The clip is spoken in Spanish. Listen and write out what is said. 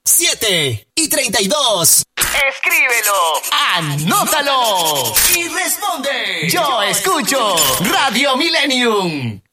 7:32. Escríbelo, Anótalo y responde. Yo escucho Radio Millennium.